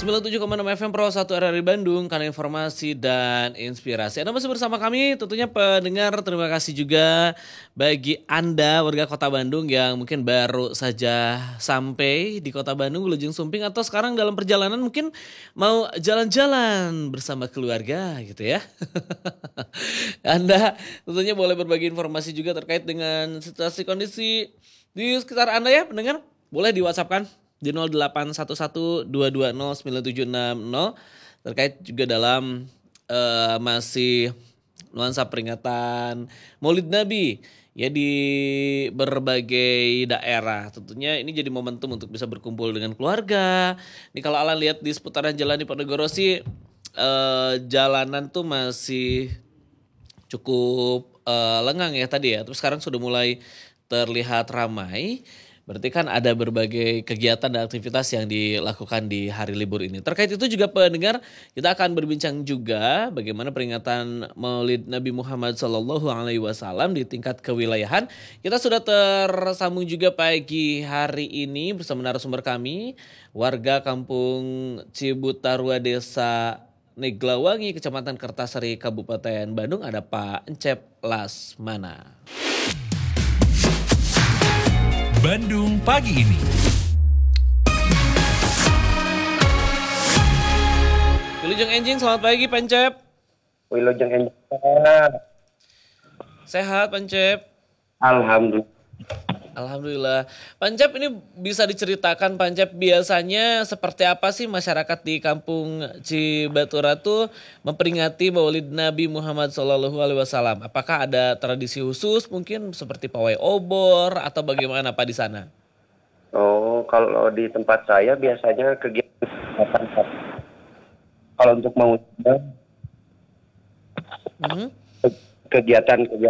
97,6 FM Pro 1 RRI Bandung, karena informasi dan inspirasi. Anda masih bersama kami, tentunya pendengar. Terima kasih juga bagi Anda warga Kota Bandung yang mungkin baru saja sampai di Kota Bandung, Wilujeng Sumping, atau sekarang dalam perjalanan mungkin mau jalan-jalan bersama keluarga gitu ya. Anda tentunya boleh berbagi informasi juga terkait dengan situasi kondisi di sekitar Anda ya, pendengar. Boleh di WhatsApp kan di 0811-220-9760 terkait juga dalam masih nuansa peringatan Maulid Nabi ya di berbagai daerah. Tentunya ini jadi momentum untuk bisa berkumpul dengan keluarga. Ini kalau Alan lihat di seputaran jalan di Ponegoro sih jalanan tuh masih cukup lengang ya tadi ya. Terus sekarang sudah mulai terlihat ramai. Berarti kan ada berbagai kegiatan dan aktivitas yang dilakukan di hari libur ini. Terkait itu juga pendengar, kita akan berbincang juga bagaimana peringatan Maulid Nabi Muhammad SAW di tingkat kewilayahan. Kita sudah tersambung juga pagi hari ini bersama narasumber kami, warga Kampung Cibutarua, Desa Neglawangi, Kecamatan Kertasari, Kabupaten Bandung. Ada Pak Encep Lasmana. Bandung pagi ini. Wilujeng Enjing, selamat pagi Pak Encep. Wilujeng Enjing. Sehat Pak Encep? Alhamdulillah. Alhamdulillah. Pak Encep, ini bisa diceritakan Pak Encep biasanya seperti apa sih masyarakat di Kampung Cibatura tuh memperingati Maulid Nabi Muhammad SAW? Apakah ada tradisi khusus mungkin seperti pawai obor atau bagaimana Pak di sana? Oh, kalau di tempat saya biasanya kegiatan kalau untuk kegiatan